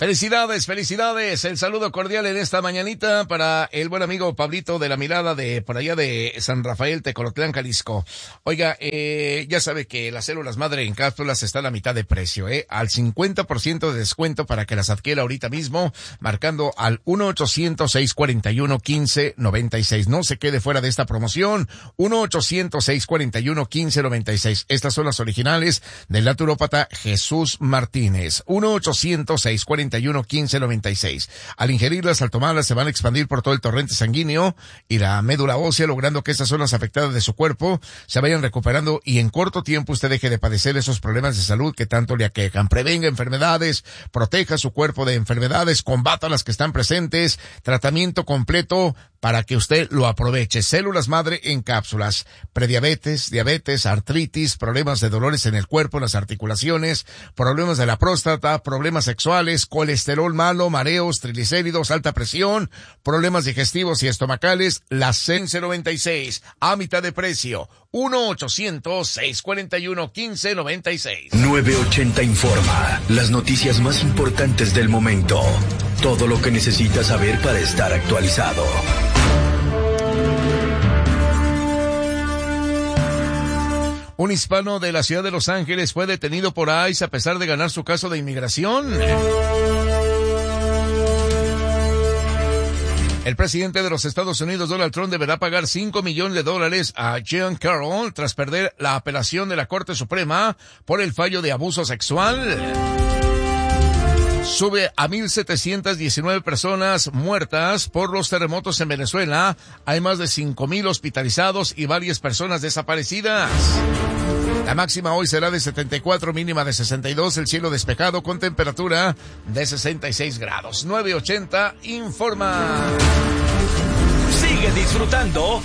Felicidades, felicidades. El saludo cordial en esta mañanita para el buen amigo Pablito de la Mirada de por allá de San Rafael, Tecolotlán, Jalisco. Oiga, ya sabe que las células madre en cápsulas están a mitad de precio, al 50% de descuento para que las adquiera ahorita mismo, marcando al 1-800-641-1596. No se quede fuera de esta promoción. 1-800-641-1596. Estas son las originales del naturópata Jesús Martínez. 1-800-641-1596. Al ingerirlas, al tomarlas, se van a expandir por todo el torrente sanguíneo y la médula ósea, logrando que estas zonas afectadas de su cuerpo se vayan recuperando y en corto tiempo usted deje de padecer esos problemas de salud que tanto le aquejan. Prevenga enfermedades, proteja su cuerpo de enfermedades, combata las que están presentes, tratamiento completo para que usted lo aproveche. Células madre en cápsulas, prediabetes, diabetes, artritis, problemas de dolores en el cuerpo, en las articulaciones, problemas de la próstata, problemas sexuales, colesterol malo, mareos, triglicéridos, alta presión, problemas digestivos y estomacales. La CEN96 a mitad de precio. 1-800-641-1596. 980 informa. Las noticias más importantes del momento. Todo lo que necesitas saber para estar actualizado. Un hispano de la ciudad de Los Ángeles fue detenido por ICE a pesar de ganar su caso de inmigración. El presidente de los Estados Unidos, Donald Trump, deberá pagar $5 millones a Jean Carroll tras perder la apelación de la Corte Suprema por el fallo de abuso sexual. Sube a 1,719 personas muertas por los terremotos en Venezuela. Hay más de 5,000 hospitalizados y varias personas desaparecidas. La máxima hoy será de 74, mínima de 62, el cielo despejado con temperatura de 66 grados. 980 informa. Sigue disfrutando